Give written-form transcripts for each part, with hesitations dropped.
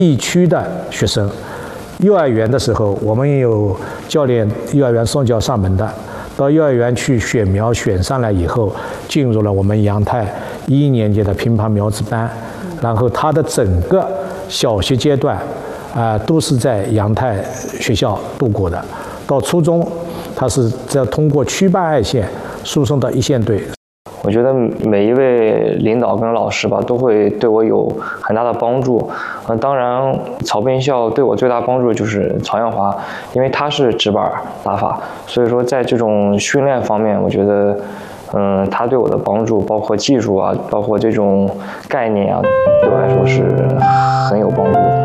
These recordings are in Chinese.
疫区的学生。幼儿园的时候，我们也有教练幼儿园送教上门的，到幼儿园去选苗，选上来以后，进入了我们阳泰1年级的乒乓苗子班，然后他的整个小学阶段，都是在阳泰学校度过的。到初中，他是在通过区办爱线输送到一线队。 我觉得每一位领导跟老师吧，都会对我有很大的帮助。当然，草兵校对我最大帮助就是曹艳华，因为他是直板打法，所以说在这种训练方面，我觉得，他对我的帮助，包括技术啊，包括这种概念啊，对我来说是很有帮助的。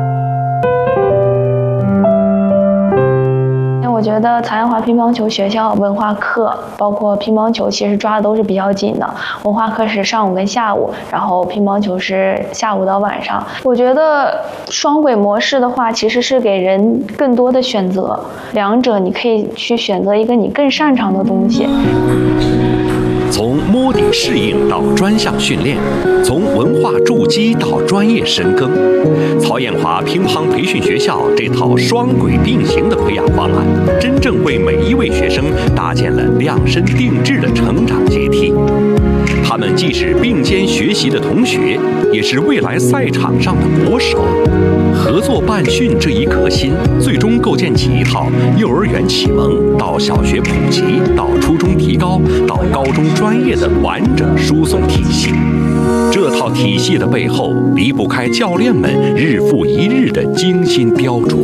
我觉得曹艳华乒乓球学校文化课，包括乒乓球，其实抓的都是比较紧的。文化课是上午跟下午，然后乒乓球是下午到晚上。我觉得双轨模式的话，其实是给人更多的选择，两者你可以去选择一个你更擅长的东西。 从摸底适应到专项训练，从文化筑基到专业深耕，曹艳华乒乓培训学校这套双轨并行的培养方案，真正为每一位学生搭建了量身定制的成长阶梯。他们既是并肩学习的同学，也是未来赛场上的国手。合作办训这一颗心，最终构建起一套幼儿园启蒙到小学普及到初中提高到高中专业的完整输送体系。这套体系的背后，离不开教练们日复一日的精心雕琢。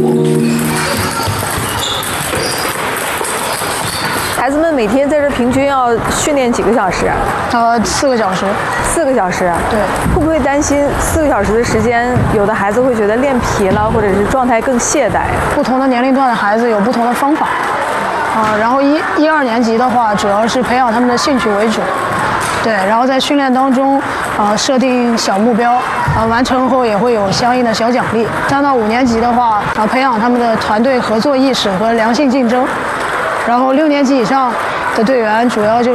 孩子们每天在这平均要训练几个小时 ？4个小时。 4个小时？对。会不会担心4个小时的时间，有的孩子会觉得练疲了，或者是状态更懈怠？ 不同的年龄段的孩子有不同的方法。然后1、2年级的话，主要是培养他们的兴趣为主。对，然后在训练当中，设定小目标，完成后也会有相应的小奖励。3到5年级的话，培养他们的团队合作意识和良性竞争。然后6年级以上的队员主要就是，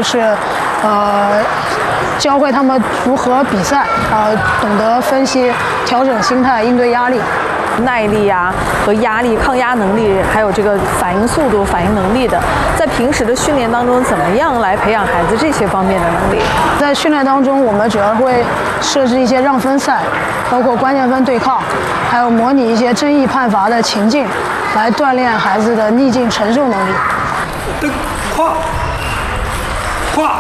教会他们如何比赛，懂得分析、调整心态、应对压力。 耐力啊和压力、抗压能力，还有这个反应速度、反应能力的，在平时的训练当中，怎么样来培养孩子这些方面的能力？ 在训练当中，我们主要会设置一些让分赛，包括关键分对抗，还有模拟一些争议判罚的情境，来锻炼孩子的逆境承受能力。 跨。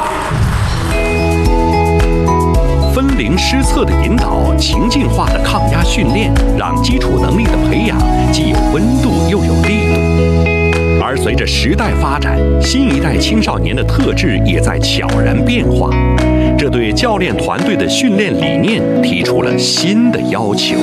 分龄施策的引导，情境化的抗压训练，让基础能力的培养既有温度又有力度。而随着时代发展，新一代青少年的特质也在悄然变化，这对教练团队的训练理念提出了新的要求。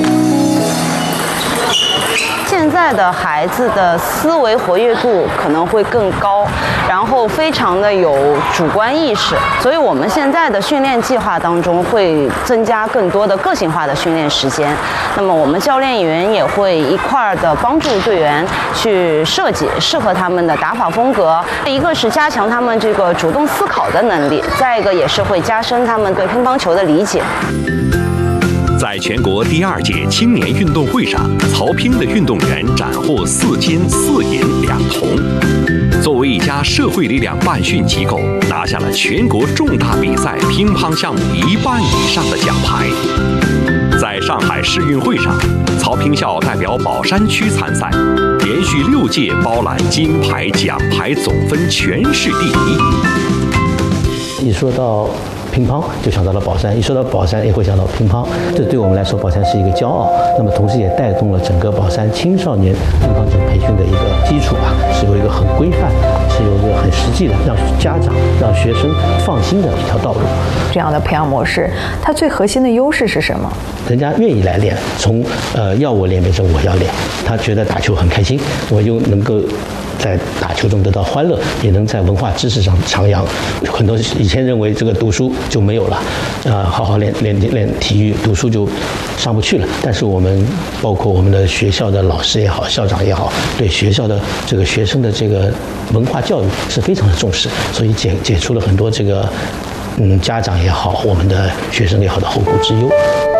现在的孩子的思维活跃度可能会更高，然后非常的有主观意识，所以我们现在的训练计划当中会增加更多的个性化的训练时间。那么我们教练员也会一块儿的帮助队员去设计适合他们的打法风格。一个是加强他们这个主动思考的能力，再一个也是会加深他们对乒乓球的理解。 在全国第2届青年运动会上，曹乒的运动员斩获4金4银2铜。作为一家社会力量办训机构，拿下了全国重大比赛乒乓项目1半以上的奖牌。在上海世运会上，曹乒校代表宝山区参赛，连续6届包揽金牌、奖牌总分全市第1。 一说到乒乓就想到了宝山，一说到宝山也会想到乒乓，这对我们来说宝山是一个骄傲，那么同时也带动了整个宝山青少年乒乓球培训的一个基础吧，是有一个很规范，是有一个很实际的让家长让学生放心的一条道路。 这样的培养模式，它最核心的优势是什么？ 人家愿意来练，从要我练变成我要练，他觉得打球很开心，我又能够在打球中得到欢乐，也能在文化知识上徜徉。很多以前认为这个读书就没有了，好好练体育，读书就上不去了。但是我们包括我们的学校的老师也好，校长也好，对学校的这个学生的这个文化教育是非常的重视，所以解除了很多这个家长也好，我们的学生也好的后顾之忧。